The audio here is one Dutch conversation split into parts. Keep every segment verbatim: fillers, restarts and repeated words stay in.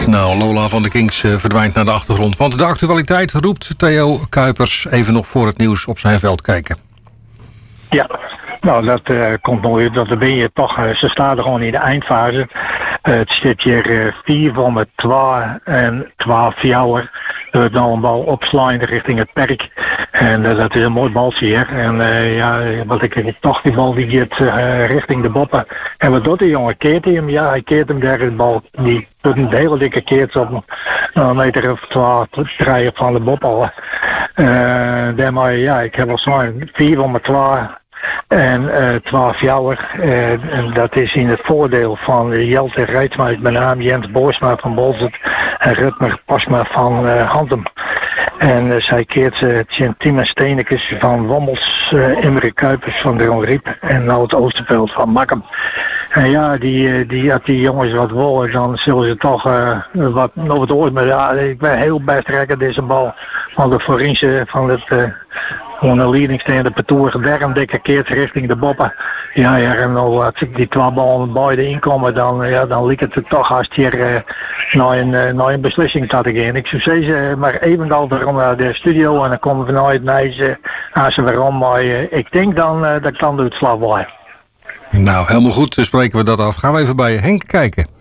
Nou, Lola van de Kings uh, verdwijnt naar de achtergrond. Want de actualiteit roept Theo Kuipers even nog voor het nieuws op zijn veld kijken. Ja, nou dat uh, komt nog weer, dat ben je toch, uh, ze staan er gewoon in de eindfase. Uh, het zit hier uh, vier van met twaalf en twaalf jouwer. Er wordt nou een bal opslaan richting het perk. En uh, dat is een mooi baltje hier. En uh, ja, wat ik, ik toch die bal die gaat uh, richting de boppen. En wat doet die jongen? Keert hij hem? Ja, hij keert hem daar. De bal die doet een hele dikke keert op een meter of twaalf, drie van de bop al. Uh, daarmee, ja, ik heb al zo'n vier van mijn twaalf. En uh, twaalf jouwer. Uh, en dat is in het voordeel van Jelte Rijtsma, met name Jens Boersma van Bolzert en Rutmer Pasma van uh, Handem. En uh, zij keert ze uh, Tima Steenekes van Wommels, uh, Imre Kuipers van Dron Riep en nou het Oosterveld van Makkem. En ja, die, die, als die jongens wat willen, dan zullen ze toch uh, wat nog het oor. Maar ja, ik ben heel best rekken deze bal van de Forense van het uh, gewoon een leadingstaande petoer derm dikke keert richting de boppen. Ja, ja, en nou, als die twee ballen beide inkomen, dan, ja, dan lijkt het er toch als hier uh, naar, een, uh, naar een beslissing te gaan. Ik zou zeggen, maar even al naar de studio en dan komen we nooit naar als ze waarom. Maar uh, ik denk dan uh, dat kan de uitslag worden. Nou, helemaal goed. Dan spreken we dat af. Gaan we even bij Henk kijken.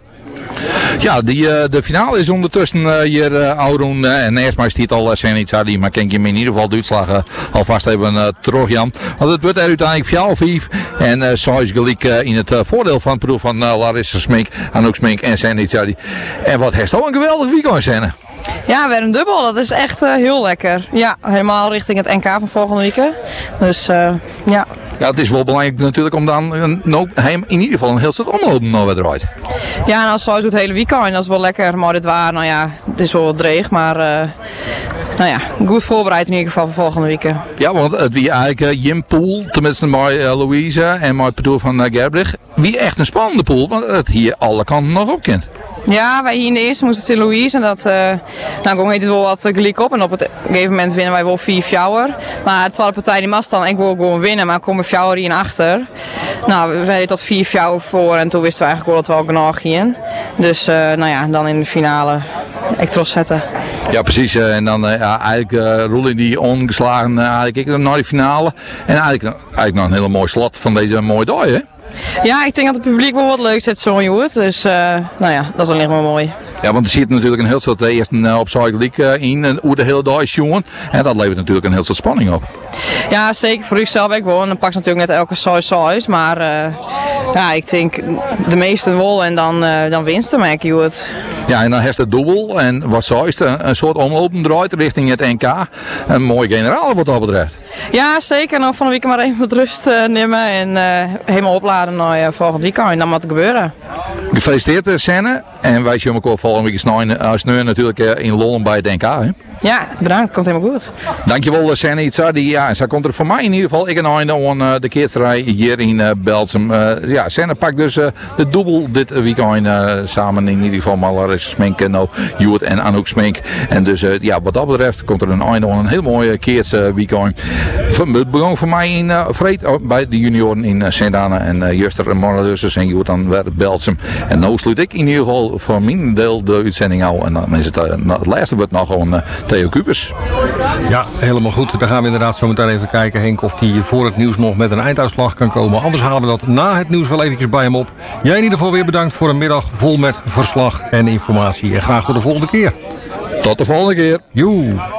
Ja, die, uh, de finale is ondertussen uh, hier uh, Auron. Uh, en eerst maar stiet al uh, Senitsari, maar kan je hem in ieder geval de uitslag uh, alvast even uh, terug, Jan. Want het wordt er uiteindelijk vier vijf. En uh, zo is gelijk uh, in het uh, voordeel van het proef van uh, Larissa Smink, Anouk Smink en Senitsari. En wat heeft al een geweldig weekend zijn. Ja, weer een dubbel. Dat is echt uh, heel lekker. Ja, helemaal richting het N K van volgende week. Dus uh, ja. Ja, het is wel belangrijk natuurlijk om dan een, no, in ieder geval een heel stuk omlopen nou weer eruit. Ja, en als zo is het hele weekend, dat is wel lekker. Maar dit waar, nou ja, het is wel wat dreig, maar uh, nou ja, goed voorbereid in ieder geval voor volgende week. Ja, want het wie eigenlijk uh, Jim Poel, tenminste bij uh, Louise en bij het bedoel van uh, Gerbrich, wie echt een spannende pool, want het hier alle kanten nog op kent. Ja, wij hier in de eerste moesten het in Louise en dat, uh, nou ging het wel wat gelijk op en op het gegeven moment winnen wij wel vier fjouwer. Maar het tweede partij die mast dan, ik wil gewoon winnen, maar komen fjouwer hierin achter. Nou, we hadden tot vier fjouwer voor en toen wisten we eigenlijk wel dat we al genoeg gingen. Dus uh, nou ja, dan in de finale echt trots zetten. Ja, precies. Uh, en dan uh, ja, eigenlijk uh, rollen die ongeslagen uh, eigenlijk ik naar de finale. En eigenlijk, eigenlijk nog een hele mooi slot van deze mooie dag, hè? Ja, ik denk dat het publiek wel wat leuk zet zo'n jongen. Dus uh, nou ja, dat is alleen maar mooi. Ja, want er zit natuurlijk een heel soort eerst uh, op Cycle League uh, in en hoe de hele dag is jongen. En dat levert natuurlijk een heel soort spanning op. Ja, zeker voor uzelf ook wel. En dan pakt natuurlijk net elke size size. Maar uh, ja, ik denk de meeste wel en dan, uh, dan winst hem eigenlijk, joh. Ja, en dan heeft het dubbel en wat zo is een, een soort omlopen draait richting het N K. Een mooie generaal wat dat betreft. Ja, zeker. Nou, van de week maar even wat rust uh, nemen en uh, helemaal opladen naar uh, volgend weekend. En dan moet het gebeuren. Gefeliciteerd, uh, Senne. En wij zien elkaar volgende week snel uh, sneu natuurlijk uh, in Londen bij het N K. Hè? Ja, bedankt. Komt helemaal goed. Dankjewel, Senne Itzardi. Ja, zij komt er voor mij in ieder geval. Ik en einde aan uh, de keersterij hier in uh, Belsum. Uh, ja, Senne pakt dus uh, de dubbel dit weekend uh, samen in ieder geval Malaris Smink en nou Joert en Anouk Smink. En dus uh, ja, wat dat betreft komt er een einde aan een heel mooie keerts uh, weekend. Het begon voor mij in uh, Vreed oh, bij de junioren in uh, Sint-Anne en uh, Juster en Malaris en Joert dan weer Belsum. En nou sluit ik in ieder geval voor mijn deel de uitzending al. En dan is het, uh, het laatste wordt nog gewoon uh, Theo Kuipers. Ja, helemaal goed. Dan gaan we inderdaad zo meteen even kijken, Henk, of hij voor het nieuws nog met een einduitslag kan komen. Anders halen we dat na het nieuws wel eventjes bij hem op. Jij in ieder geval weer bedankt voor een middag vol met verslag en informatie. En graag tot de volgende keer. Tot de volgende keer. Joe.